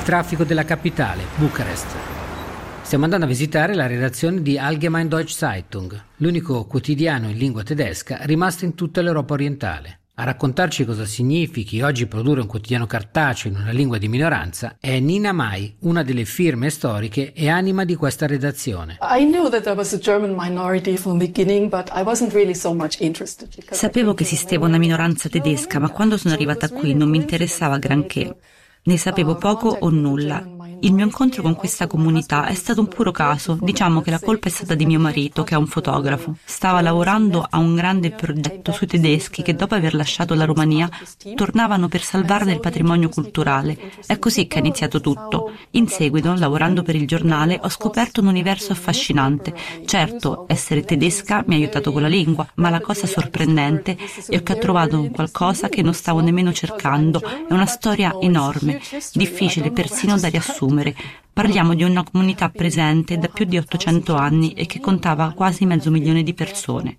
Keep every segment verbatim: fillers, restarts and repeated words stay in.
traffico della capitale, Bucarest. Stiamo andando a visitare la redazione di Allgemeine Deutsche Zeitung, l'unico quotidiano in lingua tedesca rimasto in tutta l'Europa orientale. A raccontarci cosa significhi oggi produrre un quotidiano cartaceo in una lingua di minoranza è Nina Mai, una delle firme storiche e anima di questa redazione. Sapevo che esisteva una minoranza tedesca, ma quando sono arrivata qui non mi interessava granché. Ne sapevo poco o nulla. Il mio incontro con questa comunità è stato un puro caso. Diciamo che la colpa è stata di mio marito, che è un fotografo. Stava lavorando a un grande progetto sui tedeschi che dopo aver lasciato la Romania tornavano per salvarne il patrimonio culturale. È così che è iniziato tutto. In seguito, lavorando per il giornale, ho scoperto un universo affascinante. Certo, essere tedesca mi ha aiutato con la lingua, ma la cosa sorprendente è che ho trovato qualcosa che non stavo nemmeno cercando. È una storia enorme, difficile persino da riassumere. Parliamo di una comunità presente da più di ottocento anni e che contava quasi mezzo milione di persone.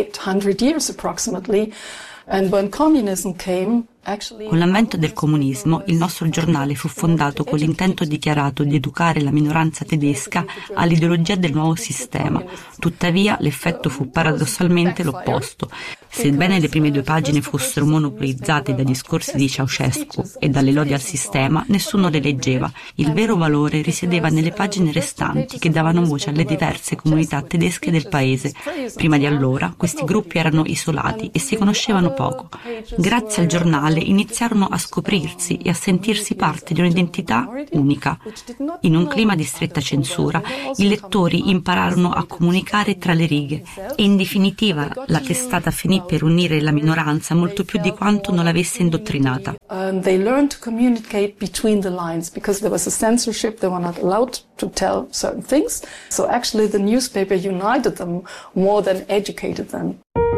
Con l'avvento del comunismo, il nostro giornale fu fondato con l'intento dichiarato di educare la minoranza tedesca all'ideologia del nuovo sistema. Tuttavia, l'effetto fu paradossalmente l'opposto. Sebbene le prime due pagine fossero monopolizzate dai discorsi di Ceausescu e dalle lodi al sistema, nessuno le leggeva. Il vero valore risiedeva nelle pagine restanti che davano voce alle diverse comunità tedesche del paese. Prima di allora, questi gruppi erano isolati e si conoscevano poco. Grazie al giornale iniziarono a scoprirsi e a sentirsi parte di un'identità unica. In un clima di stretta censura, i lettori impararono a comunicare tra le righe e in definitiva la testata finì per unire la minoranza molto più di quanto non l'avesse indottrinata. They learned to communicate between the lines because there was a censorship, they were not allowed to tell certain things. So actually the newspaper united them more than educated them.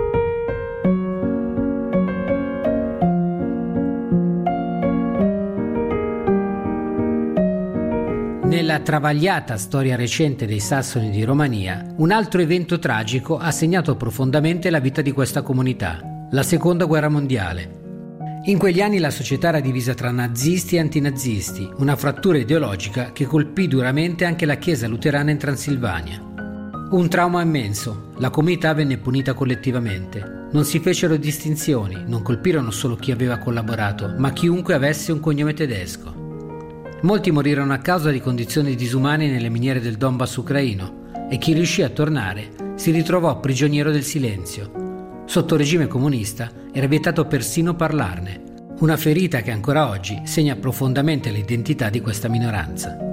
Nella travagliata storia recente dei Sassoni di Romania, un altro evento tragico ha segnato profondamente la vita di questa comunità, la Seconda Guerra Mondiale. In quegli anni la società era divisa tra nazisti e antinazisti, una frattura ideologica che colpì duramente anche la Chiesa luterana in Transilvania. Un trauma immenso, la comunità venne punita collettivamente. Non si fecero distinzioni, non colpirono solo chi aveva collaborato, ma chiunque avesse un cognome tedesco. Molti morirono a causa di condizioni disumane nelle miniere del Donbass ucraino e chi riuscì a tornare si ritrovò prigioniero del silenzio. Sotto regime comunista era vietato persino parlarne, una ferita che ancora oggi segna profondamente l'identità di questa minoranza.